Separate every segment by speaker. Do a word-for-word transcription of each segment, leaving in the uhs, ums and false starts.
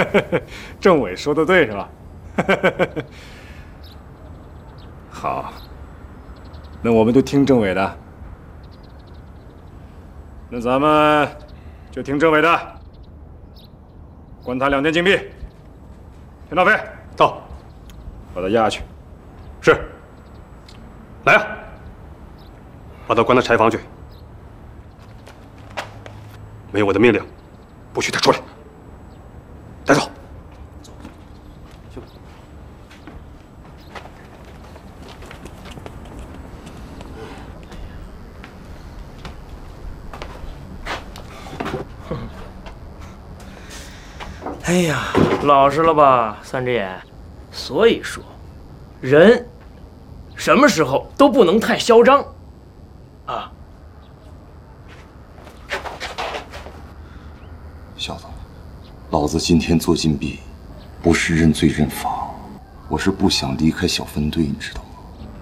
Speaker 1: 政委说的对是吧？好，那我们就听政委的。那咱们就听政委的，关他两年禁闭。田大飞，
Speaker 2: 到，
Speaker 1: 把他押下去。
Speaker 2: 是。来呀，把他关到柴房去。没有我的命令，不许他出来。带走。行。
Speaker 3: 哎呀，老实了吧，三只眼。所以说，人什么时候都不能太嚣张，啊。
Speaker 4: 小子，老子今天做禁闭，不是认罪认罚，我是不想离开小分队，你知道吗？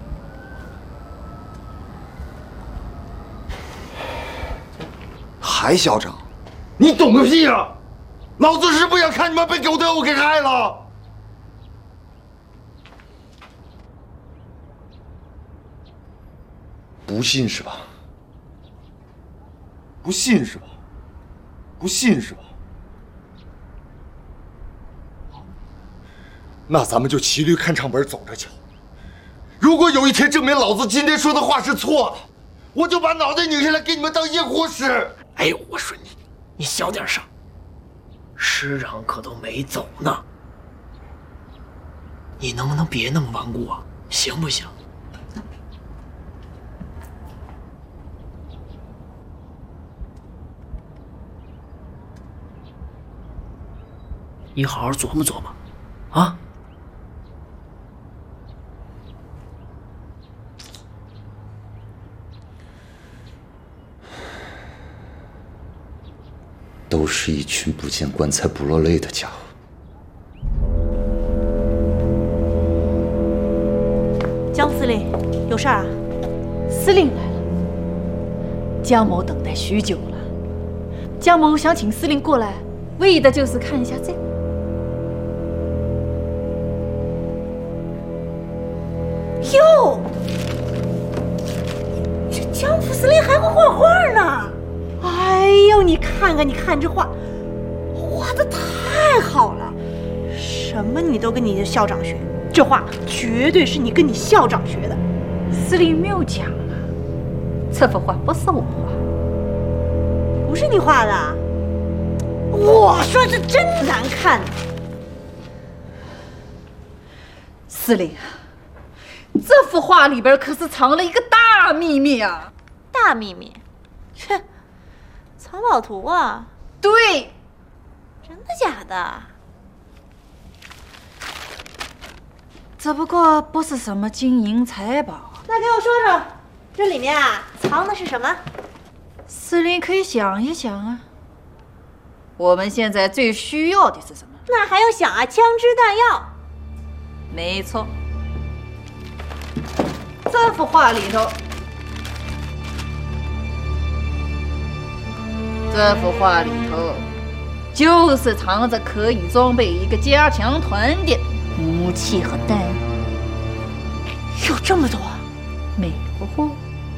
Speaker 5: 还嚣张？你懂个屁啊！老子是不想看你们被狗队伍给害了。不信是吧？不信是吧？不信是吧？那咱们就骑驴看唱本，走着瞧。如果有一天证明老子今天说的话是错的，我就把脑袋拧下来给你们当烟火使。
Speaker 3: 哎呦，我说你，你小点声，师长可都没走呢。你能不能别那么顽固啊？行不行？你好好琢磨琢磨，啊！
Speaker 4: 都是一群不见棺材不落泪的家伙。
Speaker 6: 江司令，有事儿啊？
Speaker 7: 司令来了。江某等待许久了，江某想请司令过来，为的就是看一下这个。
Speaker 6: 哟，这江副司令还会画画呢！哎呦，你看看，你看这画，画的太好了！什么你都跟你的校长学，这画绝对是你跟你校长学的。
Speaker 7: 司令没有讲啊，这幅画不是我画，
Speaker 6: 不是你画的。我说这真难看。
Speaker 7: 司令，这幅画里边可是藏了一个大秘密啊！
Speaker 6: 大秘密？切！藏宝图啊！
Speaker 7: 对，
Speaker 6: 真的假的？
Speaker 7: 只不过不是什么金银财宝。
Speaker 6: 那给我说说，这里面啊藏的是什么？
Speaker 7: 司令可以想一想啊。我们现在最需要的是什么？
Speaker 6: 那还用想啊？枪支弹药。
Speaker 7: 没错，这幅画里头。这幅画里头，就是藏着可以装备一个加强团的武器和弹药。
Speaker 6: 有这么多？
Speaker 7: 没错。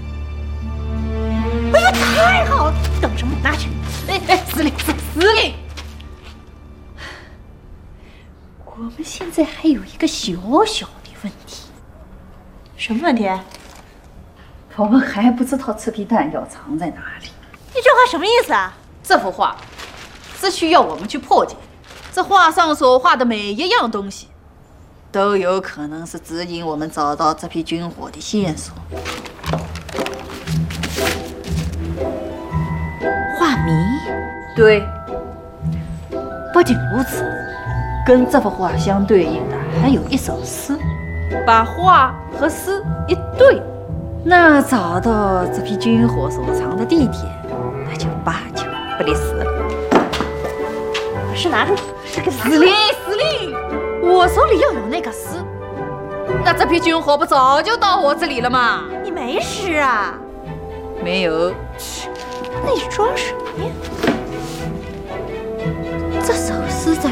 Speaker 6: 哎呀，太好了！等什么？拿去！
Speaker 7: 哎哎，司令，司令，我们现在还有一个小小的问题。
Speaker 6: 什么问题？
Speaker 7: 我们还不知道这批弹药藏在哪里。
Speaker 6: 你这话什么意思啊？
Speaker 7: 这幅画是需要我们去破解。这画上所画的每一样东西，都有可能是指引我们找到这批军火的线索。
Speaker 6: 画谜？
Speaker 7: 对。不仅如此，跟这幅画相对应的还有一首诗。把画和诗一对，那找到这批军火所藏的地点，那就八九不离十了。
Speaker 6: 把诗拿出去，诗给拿出来。
Speaker 7: 司令，司令，我手里要有那个诗，那这批军火不早就到我这里了吗？
Speaker 6: 你没诗啊？
Speaker 7: 没有。
Speaker 6: 那你装什么呀？
Speaker 7: 这首诗在